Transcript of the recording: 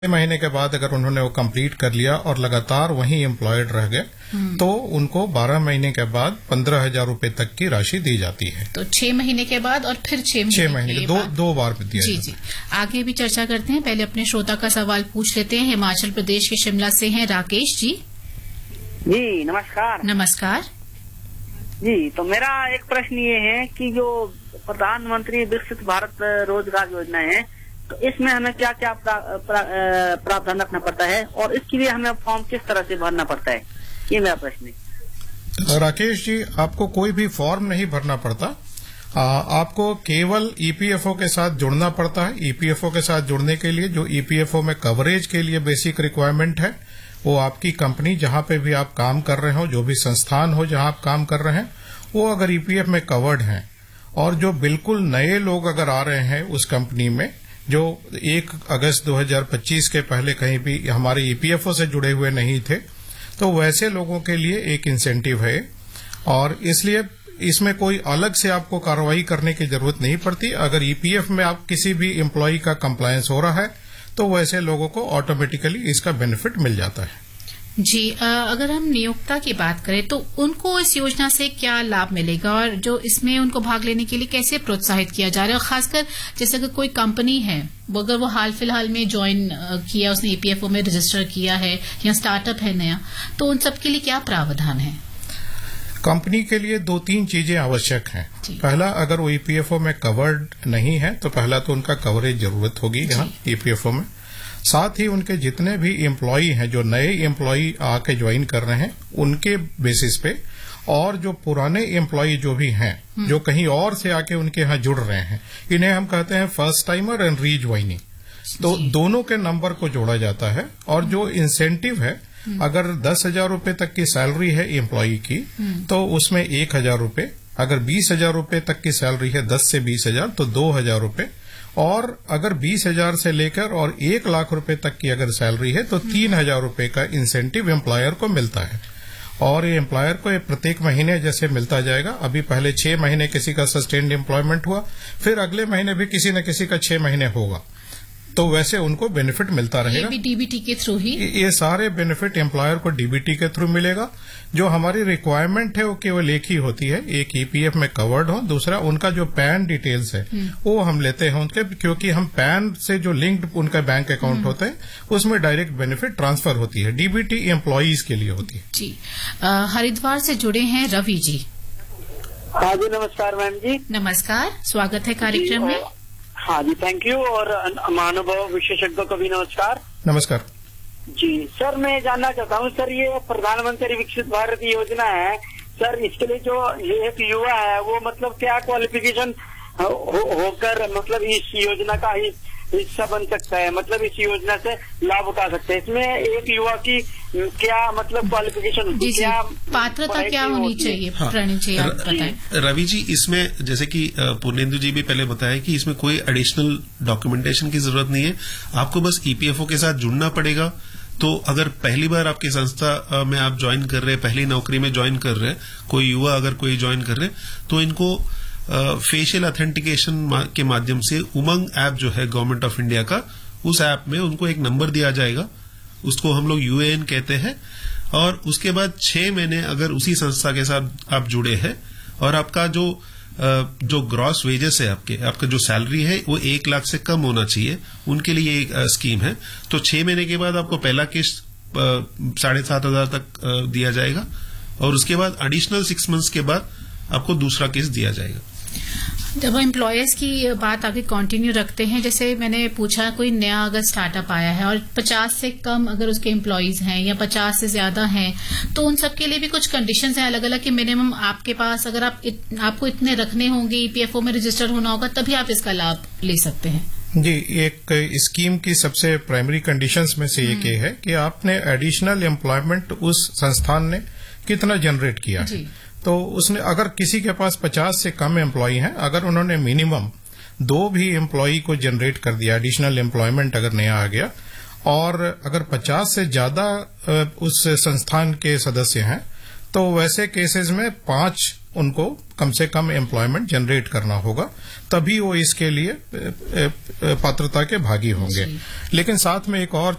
महीने के बाद अगर उन्होंने वो कंप्लीट कर लिया और लगातार वहीं एम्प्लॉयड रह गए तो उनको 12 महीने के बाद 15,000 रुपए तक की राशि दी जाती है। तो 6 महीने के बाद और फिर 6 महीने के दो बार दिया जी जी। आगे भी चर्चा करते हैं, पहले अपने श्रोता का सवाल पूछ लेते हैं। हिमाचल प्रदेश के शिमला से हैं राकेश जी। जी नमस्कार। नमस्कार जी, तो मेरा एक प्रश्न ये है कि जो प्रधानमंत्री विकसित भारत रोजगार योजना है, तो इसमें हमें क्या क्या प्रावधान रखना पड़ता है और इसके लिए हमें फॉर्म किस तरह से भरना पड़ता है, ये मेरा प्रश्न है। राकेश जी, आपको कोई भी फॉर्म नहीं भरना पड़ता। आपको केवल ईपीएफओ के साथ जुड़ना पड़ता है। ईपीएफओ के साथ जुड़ने के लिए जो ईपीएफओ में कवरेज के लिए बेसिक रिक्वायरमेंट है, वो आपकी कंपनी जहां पे भी आप काम कर रहे हो, जो भी संस्थान हो जहां आप काम कर रहे हैं, वो अगर ईपीएफ में कवर्ड हैं और जो बिल्कुल नए लोग अगर आ रहे हैं उस कंपनी में, जो 1 अगस्त 2025 के पहले कहीं भी हमारे ईपीएफओ से जुड़े हुए नहीं थे, तो वैसे लोगों के लिए एक इंसेंटिव है और इसलिए इसमें कोई अलग से आपको कार्रवाई करने की जरूरत नहीं पड़ती। अगर ईपीएफ में आप किसी भी एम्प्लॉय का कंप्लायंस हो रहा है तो वैसे लोगों को ऑटोमेटिकली इसका बेनिफिट मिल जाता है। जी, अगर हम नियोक्ता की बात करें तो उनको इस योजना से क्या लाभ मिलेगा और जो इसमें उनको भाग लेने के लिए कैसे प्रोत्साहित किया जा रहा है, और खासकर जैसे अगर कोई कंपनी है, अगर वो हाल फिलहाल में ज्वाइन किया, उसने ईपीएफओ में रजिस्टर किया है या स्टार्टअप है नया, तो उन सब के लिए क्या प्रावधान है? कंपनी के लिए 2-3 चीजें आवश्यक हैं। पहला, अगर वो ईपीएफओ में कवर्ड नहीं है तो पहला तो उनका कवरेज जरूरत होगी यहाँ ईपीएफओ में। साथ ही उनके जितने भी एम्प्लॉई हैं, जो नए एम्प्लॉई आके ज्वाइन कर रहे हैं, उनके बेसिस पे, और जो पुराने एम्प्लॉई जो भी हैं, जो कहीं और से आके उनके यहाँ जुड़ रहे हैं, इन्हें हम कहते हैं फर्स्ट टाइमर एंड रीज्वाइनिंग। तो दोनों के नंबर को जोड़ा जाता है और जो इंसेंटिव है, अगर 10,000 रुपए तक की सैलरी है एम्प्लॉई की तो उसमें 1,000 रुपए, अगर 20,000 रुपए तक की सैलरी है 10 से 20,000 तो 2,000 रुपए, और अगर 20,000 से लेकर और 1 लाख रुपए तक की अगर सैलरी है तो 3,000 रुपए का इंसेंटिव एम्प्लॉयर को मिलता है। और ये एम्प्लॉयर को प्रत्येक महीने जैसे मिलता जाएगा। अभी पहले 6 महीने किसी का सस्टेन्ड एम्प्लॉयमेंट हुआ, फिर अगले महीने भी किसी न किसी का 6 महीने होगा, तो वैसे उनको बेनिफिट मिलता रहेगा। ये भी डीबीटी के थ्रू ही, ये सारे बेनिफिट एम्प्लॉयर को डीबीटी के थ्रू मिलेगा। जो हमारी रिक्वायरमेंट है वो केवल एक ही होती है, एक ईपीएफ में कवर्ड हो, दूसरा उनका जो पैन डिटेल्स है वो हम लेते हैं उनके, क्योंकि हम पैन से जो लिंक्ड उनका बैंक अकाउंट होता है उसमें डायरेक्ट बेनिफिट ट्रांसफर होती है। डीबीटी एम्प्लॉयज के लिए होती है। जी, हरिद्वार से जुड़े हैं रवि जी। हाँ जी, नमस्कार मैम जी। नमस्कार, स्वागत है कार्यक्रम में। हाँ जी, थैंक यू। और महानुभाव विशेषज्ञों को भी नमस्कार। नमस्कार जी सर, मैं जानना चाहता हूँ सर, ये प्रधानमंत्री विकसित भारत योजना है सर, इसके लिए जो ये एक युवा है वो मतलब क्या क्वालिफिकेशन होकर मतलब इस योजना का हिस्सा बन सकता है, मतलब इस योजना से लाभ उठा सकते हैं? इसमें एक युवा की क्या मतलब क्वालिफिकेशन, क्या पात्रता क्या होनी चाहिए? हाँ, रवि जी, इसमें जैसे कि पूर्णेंदु जी भी पहले बताया कि इसमें कोई एडिशनल डॉक्यूमेंटेशन की जरूरत नहीं है। आपको बस ईपीएफओ के साथ जुड़ना पड़ेगा। तो अगर पहली बार आपकी संस्था में आप ज्वाइन कर रहे हैं, पहली नौकरी में ज्वाइन कर रहे हैं, कोई युवा अगर कोई ज्वाइन कर रहे हैं, तो इनको फेशियल ऑथेंटिकेशन के माध्यम से उमंग ऐप जो है गवर्नमेंट ऑफ इंडिया का, उस ऐप में उनको एक नंबर दिया जाएगा, उसको हम लोग यूएएन कहते हैं। और उसके बाद 6 महीने अगर उसी संस्था के साथ आप जुड़े हैं और आपका जो ग्रॉस वेजेस है, आपका जो सैलरी है वो 1 लाख से कम होना चाहिए, उनके लिए एक स्कीम है। तो 6 महीने के बाद आपको पहला किस्त 7,500 तक दिया जाएगा और उसके बाद एडिशनल 6 मंथ्स के बाद आपको दूसरा किस्त दिया जाएगा। जब एम्प्लॉयर्स की बात आगे कंटिन्यू रखते हैं, जैसे मैंने पूछा कोई नया अगर स्टार्टअप आया है और 50 से कम अगर उसके एम्प्लॉयज हैं या 50 से ज्यादा हैं, तो उन सब के लिए भी कुछ कंडीशंस हैं अलग अलग कि मिनिमम आपके पास अगर आपको इतने रखने होंगे, ईपीएफओ में रजिस्टर होना होगा, तभी आप इसका लाभ ले सकते हैं। जी, एक स्कीम की सबसे प्राइमरी कंडीशंस में से एक ये है कि आपने एडिशनल एम्प्लॉयमेंट उस संस्थान ने कितना जनरेट किया है। तो उसने अगर किसी के पास 50 से कम एम्प्लॉई हैं, अगर उन्होंने मिनिमम 2 भी एम्प्लॉई को जनरेट कर दिया, एडिशनल एम्प्लॉयमेंट अगर नया आ गया, और अगर 50 से ज्यादा उस संस्थान के सदस्य हैं, तो वैसे केसेस में 5 उनको कम से कम एम्प्लॉयमेंट जनरेट करना होगा, तभी वो इसके लिए पात्रता के भागी होंगे। लेकिन साथ में एक और